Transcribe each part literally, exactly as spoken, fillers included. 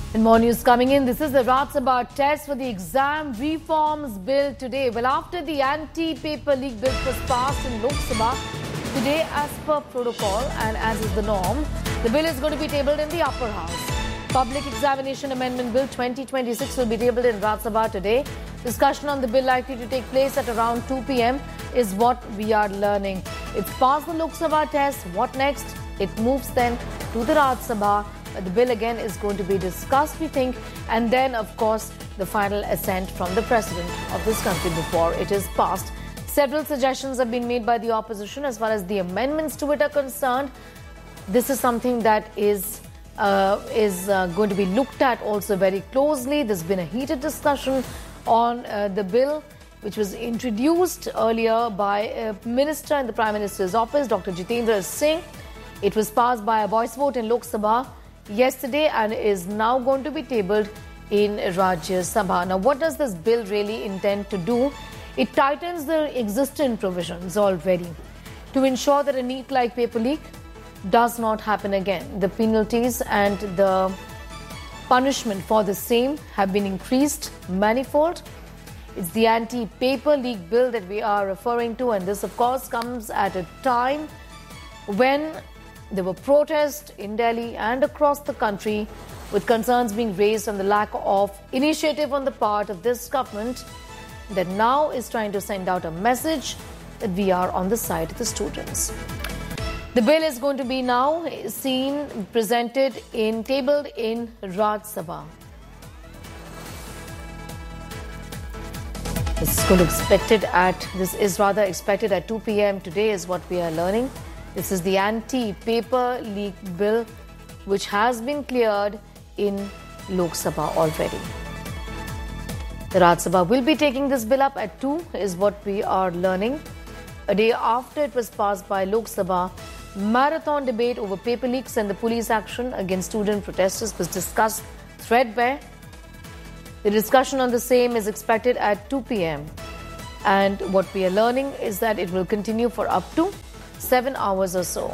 And more news coming in. This is the Rajya Sabha test for the exam reforms bill today. Well, after the anti-paper leak bill was passed in Lok Sabha, today as per protocol and as is the norm, the bill is going to be tabled in the upper house. Public Examination Amendment Bill twenty twenty-six will be tabled in Rajya Sabha today. Discussion on the bill likely to take place at around two p m is what we are learning. It's passed the Lok Sabha test. What next? It moves then to the Rajya Sabha. The bill again is going to be discussed, we think, and then, of course, the final assent from the President of this country before it is passed. Several suggestions have been made by the opposition as far as the amendments to it are concerned. This is something that is uh, is uh, going to be looked at also very closely. There's been a heated discussion on uh, the bill, which was introduced earlier by a minister in the Prime Minister's office, Doctor Jitendra Singh. It was passed by a voice vote in Lok Sabha yesterday and is now going to be tabled in Rajya Sabha. Now, what does this bill really intend to do? It tightens the existing provisions already to ensure that a leak-like paper leak does not happen again. The penalties and the punishment for the same have been increased manifold. It's the anti-paper leak bill that we are referring to, and this, of course, comes at a time when there were protests in Delhi and across the country, with concerns being raised on the lack of initiative on the part of this government that now is trying to send out a message that we are on the side of the students. The bill is going to be now seen, presented in, tabled in Rajya Sabha. This is going to expected at, this is rather expected at two p m today is what we are learning. This is the anti-paper leak bill, which has been cleared in Lok Sabha already. The Rajya Sabha will be taking this bill up at two, is what we are learning. A day after it was passed by Lok Sabha, marathon debate over paper leaks and the police action against student protesters was discussed threadbare. The discussion on the same is expected at two p m And what we are learning is that it will continue for up to seven hours or so.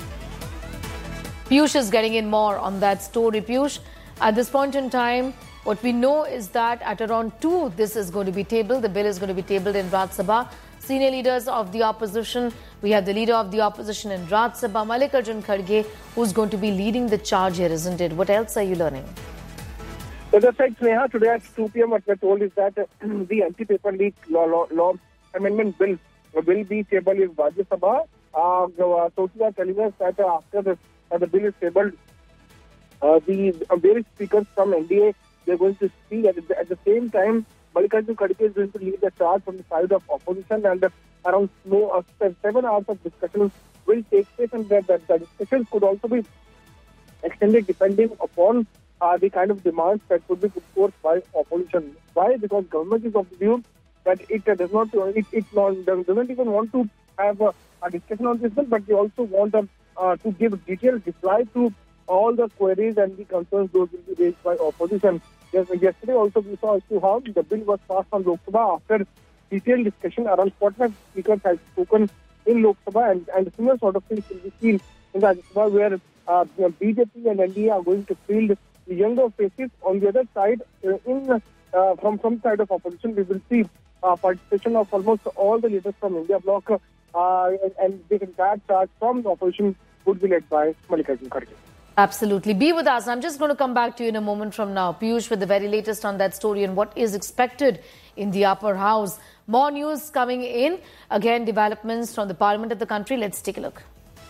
Piyush is getting in more on that story. Piyush, at this point in time, what we know is that at around two, this is going to be tabled. The bill is going to be tabled in Rajya Sabha. Senior leaders of the opposition, we have the leader of the opposition in Rajya Sabha, Mallikarjun Kharge, who's going to be leading the charge here, isn't it? What else are you learning? So that's right, Sneha. Today at two p m what we're told is that uh, the anti-paper leak law, law, law amendment bill will be tabled in Rajya Sabha. Uh, uh, sources are telling us that uh, after the, uh, the bill is tabled, uh, the uh, various speakers from N D A, they're going to speak. At the, at the same time, Mallikarjun Kharge is going to lead the charge from the side of opposition, and uh, around no, uh, seven hours of discussion will take place, and that the, the discussions could also be extended depending upon uh, the kind of demands that could be put forth by opposition. Why? Because government is of the view that it uh, does not, it, it not, doesn't even want to have uh, a discussion on this bill, but they also want um, uh, to give detailed reply to all the queries and the concerns those will be raised by opposition. Yes, yesterday also we saw as to how the bill was passed on Lok Sabha after detailed discussion. Around forty-five speakers had spoken in Lok Sabha, and, and similar sort of things will be seen in Rajya Sabha, where uh, B J P and N D A are going to field the younger faces. On the other side, uh, in uh, from some side of opposition, we will see uh, participation of almost all the leaders from India Bloc. Uh, Uh, and, and the entire charge from the opposition would be led by Mallikarjun Kharge. Absolutely. Be with us. I'm just going to come back to you in a moment from now. Piyush with the very latest on that story and what is expected in the upper house. More news coming in. Again, developments from the parliament of the country. Let's take a look.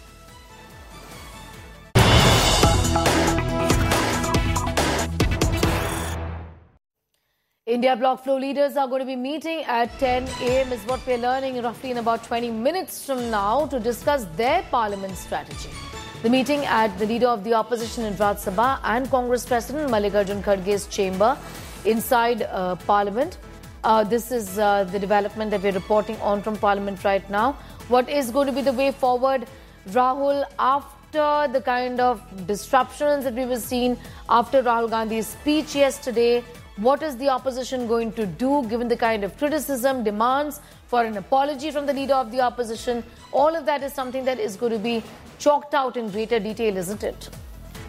India Bloc floor leaders are going to be meeting at ten a m is what we're learning, roughly in about twenty minutes from now, to discuss their parliament strategy. The meeting at the leader of the opposition in Rajya Sabha and Congress President Mallikarjun Kharge's chamber inside uh, Parliament. Uh, this is uh, the development that we're reporting on from Parliament right now. What is going to be the way forward, Rahul, after the kind of disruptions that we were seeing after Rahul Gandhi's speech yesterday? What is the opposition going to do given the kind of criticism, demands for an apology from the leader of the opposition? All of that is something that is going to be chalked out in greater detail, isn't it?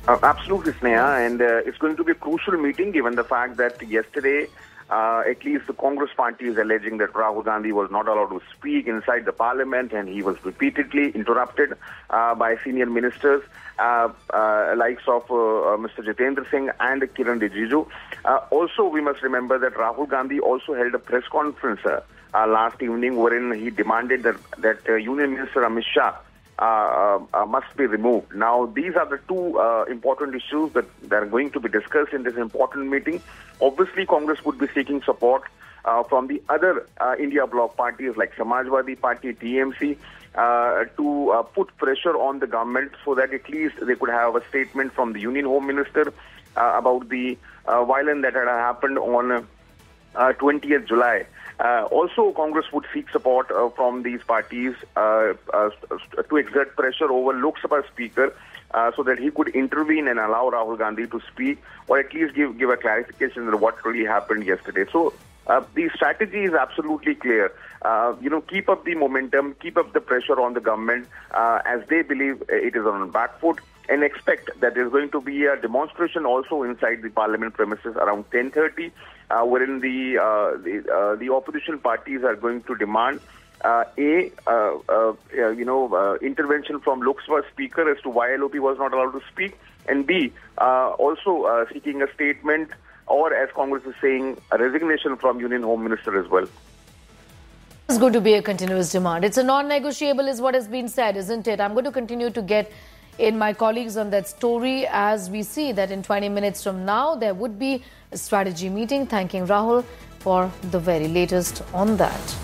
Uh, absolutely, Sneha, and uh, it's going to be a crucial meeting given the fact that yesterday, uh, at least the Congress party is alleging that Rahul Gandhi was not allowed to speak inside the parliament, and he was repeatedly interrupted uh, by senior ministers, uh, uh, likes of uh, uh, Mister Jitendra Singh and Kiran Rijiju. Uh, also, we must remember that Rahul Gandhi also held a press conference uh, uh, last evening wherein he demanded that, that uh, Union Minister Amit Shah Uh, uh, must be removed. Now, these are the two uh, important issues that, that are going to be discussed in this important meeting. Obviously, Congress would be seeking support uh, from the other uh, India bloc parties like Samajwadi Party, T M C, uh, to uh, put pressure on the government so that at least they could have a statement from the Union Home Minister uh, about the uh, violence that had happened on uh, twentieth July. Uh, also, Congress would seek support uh, from these parties uh, uh, to exert pressure over Lok Sabha Speaker uh, so that he could intervene and allow Rahul Gandhi to speak, or at least give, give a clarification on what really happened yesterday. So, uh, the strategy is absolutely clear. Uh, you know, keep up the momentum, keep up the pressure on the government uh, as they believe it is on back foot, and expect that there's going to be a demonstration also inside the parliament premises around ten thirty, uh, wherein the uh, the, uh, the opposition parties are going to demand uh, a uh, uh, you know uh, intervention from Lok Sabha Speaker as to why L O P was not allowed to speak, and B uh, also uh, seeking a statement, or as Congress is saying, a resignation from Union Home Minister as well. It's going to be a continuous demand. It's a non-negotiable is what has been said, isn't it? I'm going to continue to get in my colleagues on that story as we see that in twenty minutes from now there would be a strategy meeting. Thanking Rahul for the very latest on that.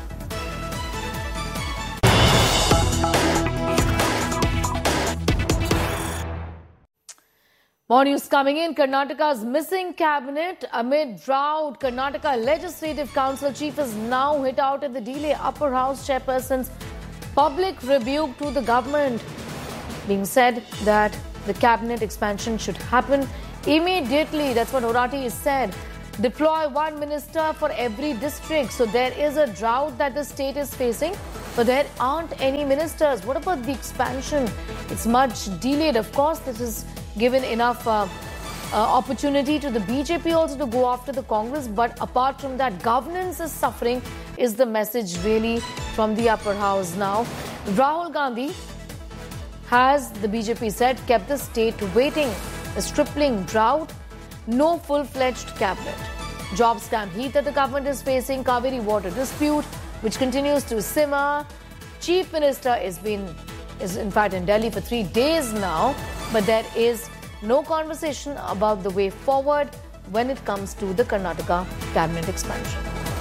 More news coming in. Karnataka's missing cabinet amid drought. Karnataka Legislative Council chief is now hit out at the delay. Upper House chairperson's public rebuke to the government, being said that the cabinet expansion should happen immediately. That's what Orati has said. Deploy one minister for every district. So there is a drought that the state is facing, but there aren't any ministers. What about the expansion? It's much delayed. Of course, this is given enough uh, uh, opportunity to the B J P also to go after the Congress. But apart from that, governance is suffering is the message really from the upper house now. Rahul Gandhi has, the B J P said, kept the state waiting. A stripling drought, no full-fledged cabinet. Job stamp heat that the government is facing, Kaveri water dispute, which continues to simmer. Chief Minister is been is in fact in Delhi for three days now, but there is no conversation about the way forward when it comes to the Karnataka cabinet expansion.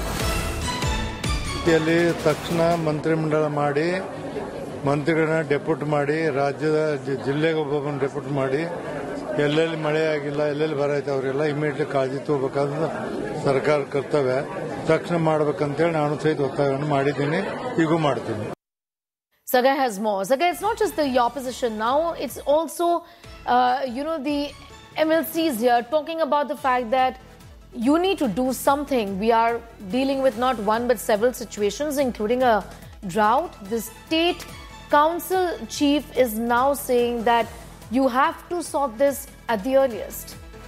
ತಕ್ಷಣ ಮಂತ್ರಿಮಂಡಲ ಮಾಡಿ ಮಂತ್ರಿಗಳನ್ನ depute ಮಾಡಿ ರಾಜ್ಯದ ಜಿಲ್ಲೆಗೆ ಒಬ್ಬೊಬ್ಬನ depute ಮಾಡಿ ಎಲ್ಲೆಲ್ಲಿ ಮಳೆ ಆಗಿಲ್ಲ ಎಲ್ಲೆಲ್ಲಿ ಬರ ಐತೆ ಅವರೆಲ್ಲ ಇಮಿಡಿಯೇಟ್ಲಿ ಕಾಳಜಿ ತಗೋಬೇಕಾದ ಸರ್ಕಾರ ಕರ್ತವ್ಯ ತಕ್ಷಣ ಮಾಡಬೇಕಂತೇಳಿ ನಾನು ಸಹಿತ ಒತ್ತಾಯವನ್ನು ಮಾಡಿದ್ದೀನಿ ಈಗೂ ಮಾಡ್ತೀನಿ. Sagai has more. Sagai, it's not just the opposition now, it's also uh, you know the M L Cs here talking about the fact that you need to do something. We are dealing with not one but several situations, including a drought. The state council chief is now saying that you have to sort this at the earliest.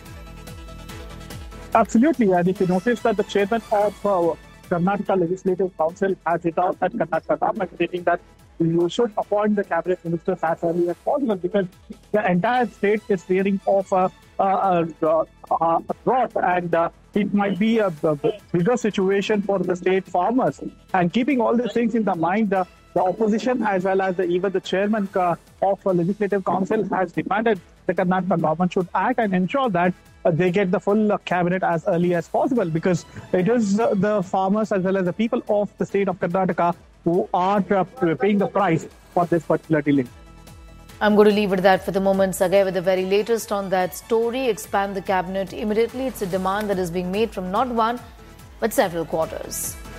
Absolutely, and if you notice that the chairman of uh, Karnataka Legislative Council has it out at Karnataka government stating that you should appoint the cabinet ministers as early as possible because the entire state is fearing of a, a, a, a drought, and uh, it might be a, a bigger situation for the state farmers. And keeping all these things in the mind, uh, the opposition as well as the, even the chairman uh, of the Legislative Council has demanded the Karnataka government should act and ensure that uh, they get the full uh, cabinet as early as possible, because it is uh, the farmers as well as the people of the state of Karnataka who are uh, paying the price for this particular delay. I'm going to leave it at that for the moment, Sagai, with the very latest on that story. Expand the cabinet immediately. It's a demand that is being made from not one, but several quarters.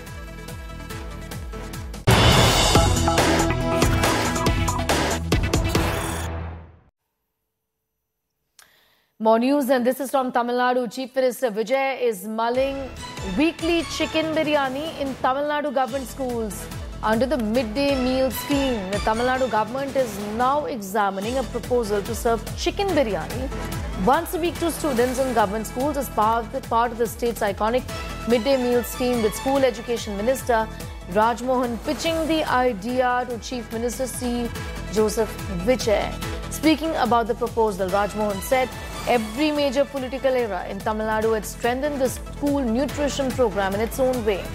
More news, and this is from Tamil Nadu. Chief Minister Vijay is mulling weekly chicken biryani in Tamil Nadu government schools. under the midday meal scheme. The Tamil Nadu government is now examining a proposal to serve chicken biryani once a week to students in government schools as part of the, part of the state's iconic midday meal scheme, with School Education Minister Rajmohan pitching the idea to Chief Minister C. Joseph Vijay. Speaking about the proposal, Rajmohan said every major political era in Tamil Nadu had strengthened the school nutrition program in its own way.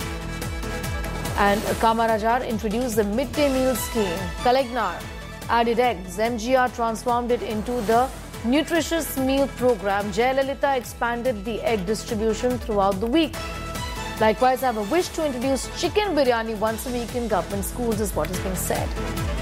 And Kamarajar introduced the midday meal scheme. Kalagnar added eggs. M G R transformed it into the nutritious meal program. Jayalalitha expanded the egg distribution throughout the week. Likewise, I have a wish to introduce chicken biryani once a week in government schools, is what is being said.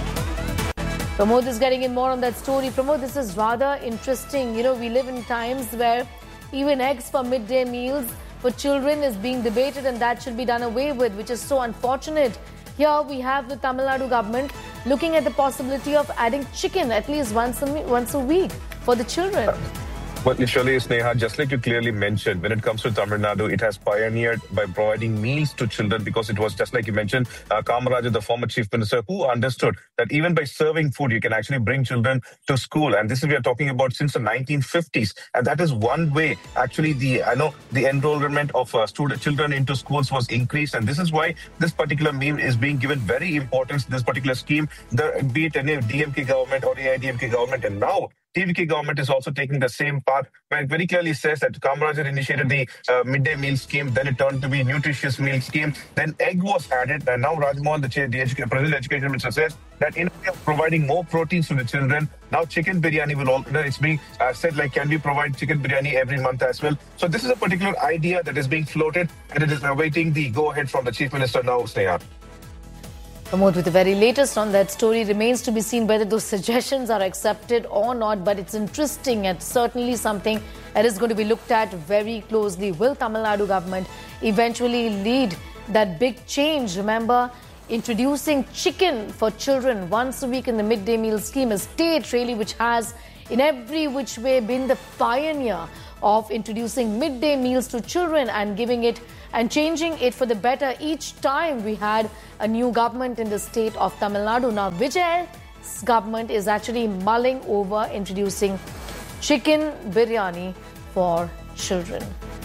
Pramod is getting in more on that story. Pramod, this is rather interesting. You know, we live in times where even eggs for midday meals for children is being debated, and that should be done away with, which is so unfortunate. Here we have the Tamil Nadu government looking at the possibility of adding chicken at least once a, once a week for the children. Well, surely, Sneha, just like you clearly mentioned, when it comes to Tamil Nadu, it has pioneered by providing meals to children, because it was just like you mentioned, uh, Kamarajar, the former chief minister, who understood that even by serving food, you can actually bring children to school. And this is, we are talking about since the nineteen fifties. And that is one way, actually, the I know the enrollment of uh, student children into schools was increased. And this is why this particular meal is being given very importance, this particular scheme, the, be it any D M K government or A I D M K government. And now T V K government is also taking the same path, where it very clearly says that Kamarajar initiated the uh, midday meal scheme, then it turned to be nutritious meal scheme, then egg was added, and now Rajmohan, the, the education, President Education Minister, says that in providing more proteins to the children, now chicken biryani will all, it's being uh, said like, can we provide chicken biryani every month as well? So this is a particular idea that is being floated, and it is awaiting the go-ahead from the Chief Minister now, Sneha. Pramod, with the very latest on that story, remains to be seen whether those suggestions are accepted or not. But it's interesting and certainly something that is going to be looked at very closely. Will Tamil Nadu government eventually lead that big change? Remember, introducing chicken for children once a week in the midday meal scheme, a state really which has in every which way been the pioneer of introducing midday meals to children and giving it and changing it for the better each time we had a new government in the state of Tamil Nadu. Now, Vijay's government is actually mulling over introducing chicken biryani for children.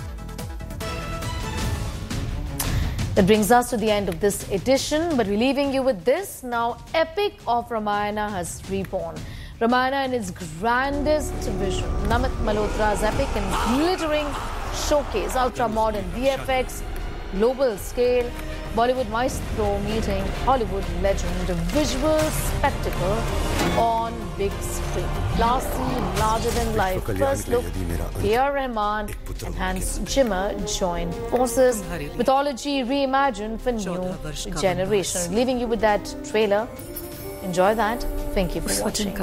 That brings us to the end of this edition, but we're leaving you with this. Now, Epic of Ramayana has reborn. Ramayana in its grandest vision. Namit Malhotra's epic and glittering showcase, ultra-modern V F X, global scale, Bollywood maestro meeting Hollywood legend, a visual spectacle on big screen. Classy, larger-than-life. First look, A R Rahman and Hans Zimmer join forces. Mythology reimagined for new generation. Leaving you with that trailer. Enjoy that. Thank you for watching.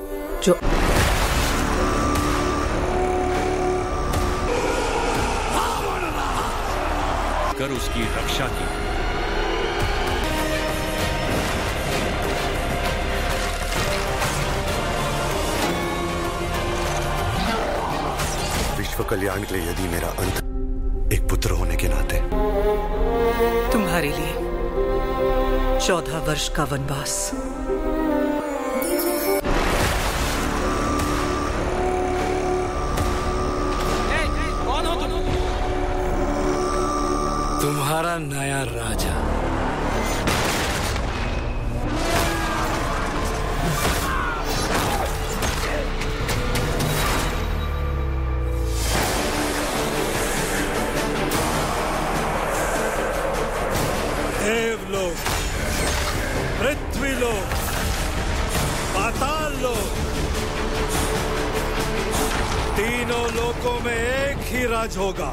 कर उसकी रक्षा की। विश्व कल्याण के लिए यदि मेरा अंत एक पुत्र होने के नाते तुम्हारे लिए चौदह वर्ष का वनवास। तुम्हारा नया राजा। देवलोक, पृथ्वीलोक, पाताल लोक, तीनों लोकों में एक ही राज होगा।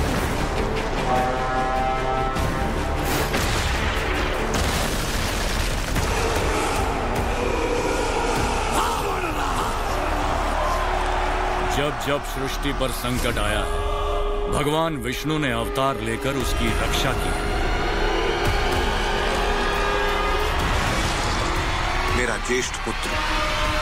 जब जब सृष्टि पर संकट आया है, भगवान विष्णु ने अवतार लेकर उसकी रक्षा की। मेरा ज्येष्ठ पुत्र